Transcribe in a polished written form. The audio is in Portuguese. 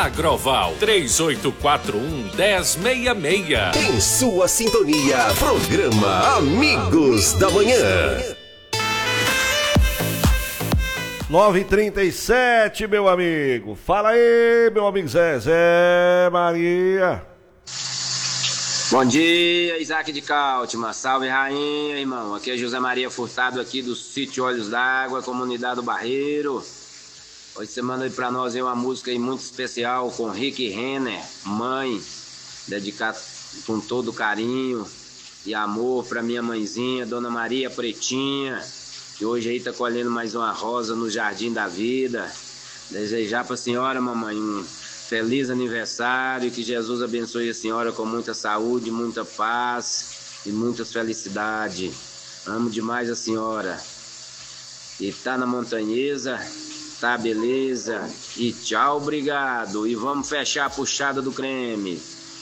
Agroval 3841-1066. Em sua sintonia, programa Amigos da Manhã. 9h37, meu amigo. Fala aí, meu amigo Zé Maria. Bom dia, Isaac de Cáltima. Salve, rainha, irmão. Aqui é José Maria Furtado, aqui do Sítio Olhos d'Água, comunidade do Barreiro. Hoje você manda aí pra nós aí uma música aí muito especial com Rick Renner, Mãe, dedicado com todo carinho e amor pra minha mãezinha, Dona Maria Pretinha, que hoje aí tá colhendo mais uma rosa no Jardim da Vida. Desejar pra senhora, mamãe, um feliz aniversário, que Jesus abençoe a senhora com muita saúde, muita paz e muitas felicidades. Amo demais a senhora. E tá na montanhesa, tá beleza. E tchau, obrigado. E vamos fechar a puxada do creme.